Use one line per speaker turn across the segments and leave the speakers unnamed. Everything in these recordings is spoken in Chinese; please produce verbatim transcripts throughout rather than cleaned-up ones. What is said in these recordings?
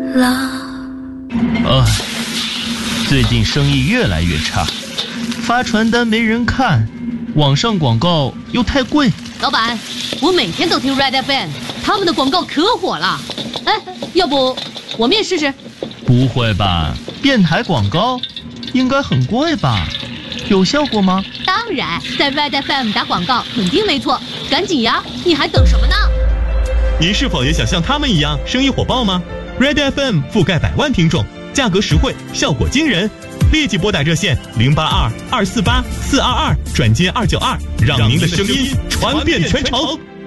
唉，最近生意越来越差，发传单没人看，网上广告又太贵。
老板，我每天都听 Red F M， 他们的广告可火了。哎，要不我们也试试？
不会吧，电台广告应该很贵吧？有效果吗？
当然，在 Red F M 打广告肯定没错，赶紧呀，你还等什么呢？
您是否也想像他们一样生意火爆吗？ Red F M 覆盖百万听众，价格实惠，效果惊人，立即拨打热线零八二二四八四二二转接二九二，让您的声音传遍全城。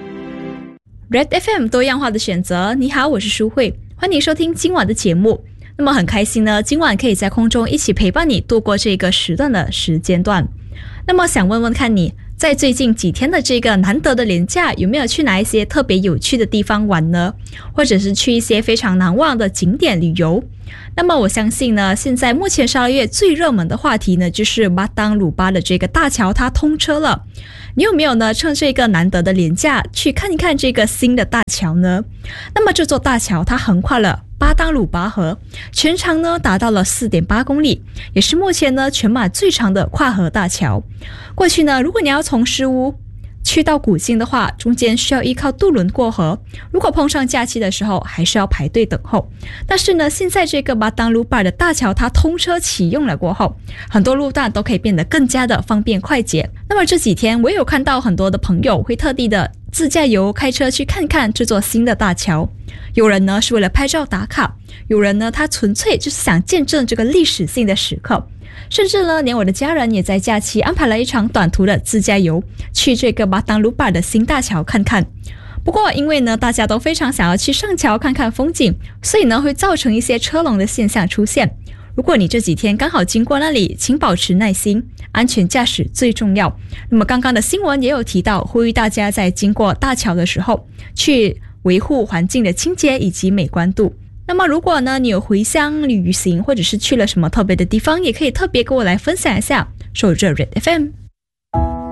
Red F M 多样化的选择，你好，我是舒慧，欢迎收听今晚的节目。那么很开心呢，今晚可以在空中一起陪伴你度过这个时段的时间段。那么想问问看你，在最近几天的这个难得的连假，有没有去哪一些特别有趣的地方玩呢？或者是去一些非常难忘的景点旅游？那么我相信呢，现在目前十二月最热门的话题呢，就是巴当鲁巴的这个大桥它通车了。你有没有呢趁这个难得的连假去看一看这个新的大桥呢？那么这座大桥它横跨了巴当鲁巴河，全长呢达到了 四点八公里，也是目前呢全马最长的跨河大桥。过去呢，如果你要从诗屋去到古晋的话，中间需要依靠渡轮过河，如果碰上假期的时候还是要排队等候。但是呢，现在这个巴当鲁巴的大桥它通车启用了过后，很多路段都可以变得更加的方便快捷。那么这几天我也有看到很多的朋友会特地的自驾游开车去看看这座新的大桥，有人呢是为了拍照打卡，有人呢他纯粹就是想见证这个历史性的时刻，甚至呢连我的家人也在假期安排了一场短途的自驾游，去这个巴当鲁巴的新大桥看看。不过因为呢大家都非常想要去上桥看看风景，所以呢会造成一些车龙的现象出现。如果你这几天刚好经过那里，请保持耐心，安全驾驶最重要。那么刚刚的新闻也有提到，呼吁大家在经过大桥的时候去维护环境的清洁以及美观度。那么如果呢你有回乡旅行，或者是去了什么特别的地方，也可以特别跟我来分享一下。守着 Red F M。